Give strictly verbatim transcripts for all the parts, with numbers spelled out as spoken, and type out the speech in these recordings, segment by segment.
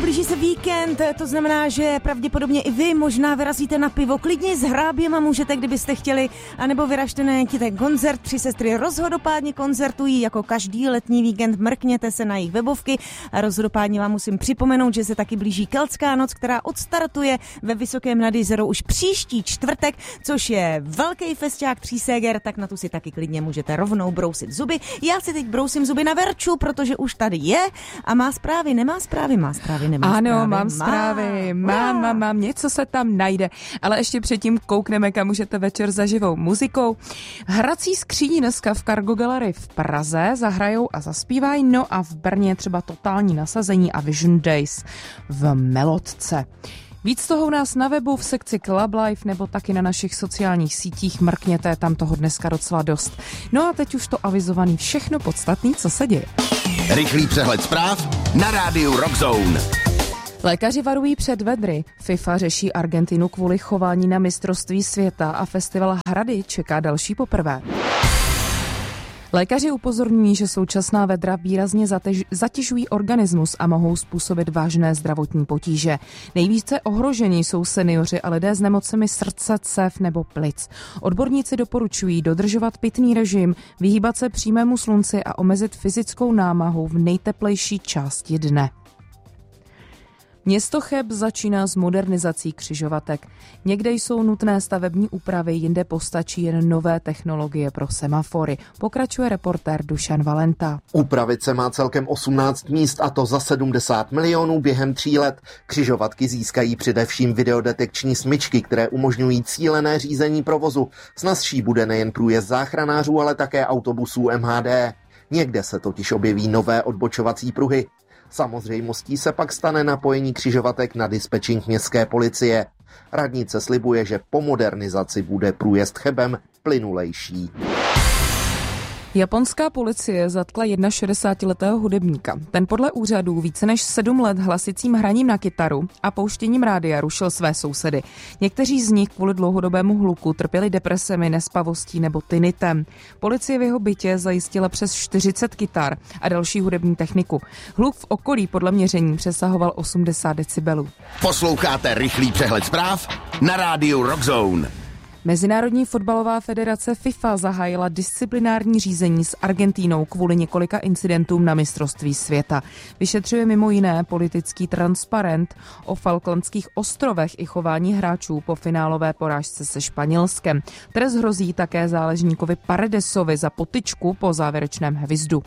blíží se víkend, to znamená, že pravděpodobně i vy možná vyrazíte na pivo. Klidně s Hráběma můžete, kdybyste chtěli, anebo vyražte na nějaký ten koncert. Tři sestry rozhodopádně koncertují jako každý letní víkend. Mrkněte se na jejich webovky a rozhodopádně vám musím připomenout, že se taky blíží Keltská noc, která odstartuje ve Vysokém nad Jizerou už příští čtvrtek, což je velký festiák Tříséger, tak na tu si taky klidně můžete rovnou brousit zuby. Já si teď brousím zuby na Verču, protože už tady je a má zprávy, nemá zprávy, má zprávy, nemá ano, zprávy. Ano, mám zprávy, mám, mám, mám, něco se tam najde, ale ještě předtím koukneme, kam můžete večer za živou muzikou. Hrací skříní dneska v Cargo Gallery v Praze zahrajou a zaspívají, no a v Brně třeba totální nasazení a Vision Days v Melodce. Víc toho u nás na webu v sekci Club Life nebo taky na našich sociálních sítích, mrkněte, tam toho dneska docela dost. No a teď už to avizovaný všechno podstatný, co se děje. Rychlý přehled zpráv na rádiu Rock Zone. Lékaři varují před vedry. FIFA řeší Argentinu kvůli chování na mistrovství světa a festival Hrady čeká další poprvé. Lékaři upozorňují, že současná vedra výrazně zatež, zatěžují organismus a mohou způsobit vážné zdravotní potíže. Nejvíce ohrožení jsou seniori a lidé s nemocemi srdce, cév nebo plic. Odborníci doporučují dodržovat pitný režim, vyhýbat se přímému slunci a omezit fyzickou námahu v nejteplejší části dne. Město Cheb začíná s modernizací křižovatek. Někde jsou nutné stavební úpravy, jinde postačí jen nové technologie pro semafory. Pokračuje reportér Dušan Valenta. Upravit se má celkem osmnáct míst a to za sedmdesát milionů během tří let. Křižovatky získají především videodetekční smyčky, které umožňují cílené řízení provozu. Snazší bude nejen průjezd záchranářů, ale také autobusů M H D. Někde se totiž objeví nové odbočovací pruhy. Samozřejmostí se pak stane napojení křižovatek na dispečink městské policie. Radnice slibuje, že po modernizaci bude průjezd Chebem plynulejší. Japonská policie zatkla šedesátiletého hudebníka. Ten podle úřadů více než sedm let hlasicím hraním na kytaru a pouštěním rádia rušil své sousedy. Někteří z nich kvůli dlouhodobému hluku trpěli depresemi, nespavostí nebo tinitem. Policie v jeho bytě zajistila přes čtyřicet kytar a další hudební techniku. Hluk v okolí podle měření přesahoval osmdesát decibelů. Posloucháte rychlý přehled zpráv na rádiu Rock Zone. Mezinárodní fotbalová federace FIFA zahájila disciplinární řízení s Argentínou kvůli několika incidentům na mistrovství světa. Vyšetřuje mimo jiné politický transparent o Falklandských ostrovech i chování hráčů po finálové porážce se Španělskem. Trest hrozí také záležníkovi Paredesovi za potyčku po závěrečném hvizdu.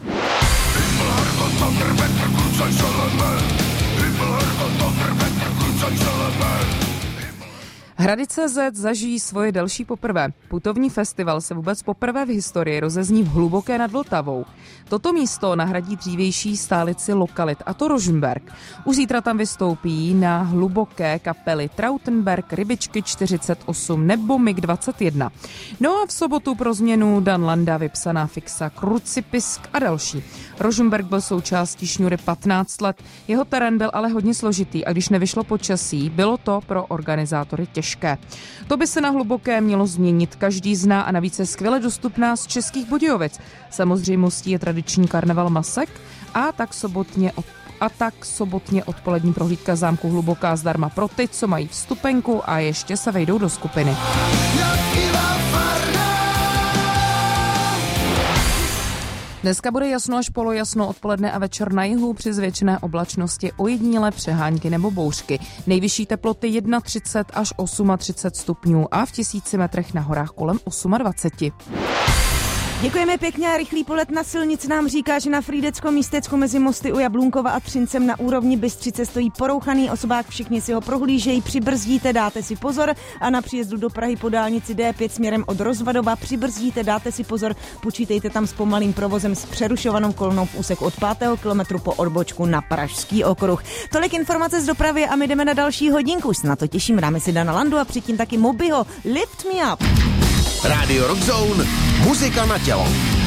Hrady tečka cé zet zažijí svoje další poprvé. Putovní festival se vůbec poprvé v historii rozezní v Hluboké nad Vltavou. Toto místo nahradí dřívější stálici lokalit, a to Rožmberk. Už zítra tam vystoupí na Hluboké kapely Trautenberg, Rybičky čtyřicet osm nebo mig dvacet jedna. No a v sobotu pro změnu Dan Landa, Vypsaná fixa, Krucipisk a další. Rožmberk byl součástí šňůry patnáct let, jeho terén byl ale hodně složitý a když nevyšlo počasí, bylo to pro organizátory těžké. To by se na Hluboké mělo změnit, každý zná a navíc je skvěle dostupná z Českých Budějovic. Samozřejmostí je tradiční karneval masek a tak sobotně od A tak sobotně odpolední prohlídka zámku Hluboká zdarma pro ty, co mají vstupenku a ještě se vejdou do skupiny. Dneska bude jasno až polojasno, odpoledne a večer na jihu při zvětšené oblačnosti ojedinělé přehánky nebo bouřky. Nejvyšší teploty třicet jedna až třicet osm stupňů a v tisíci metrech na horách kolem dvacet osm. Děkujeme pěkně a rychlý polet na silnici nám říká, že na Frýdeckom místecku mezi mosty u Jablunkova a Třincem na úrovni Bystřice stojí porouchaný osobák, všichni si ho prohlížejí, přibrzdíte, dáte si pozor a na příjezdu do Prahy po dálnici D pět směrem od Rozvadova přibrzdíte, dáte si pozor, počítejte tam s pomalým provozem s přerušovanou kolonou v úseku od pátého kilometru po odbočku na Pražský okruh. Tolik informace z dopravy a my jdeme na další hodinku, už se na to těším, dáme si Dana Landu a předtím taky Mobyho, Lift Me Up. Rádio Rock Zone, muzika na tělo.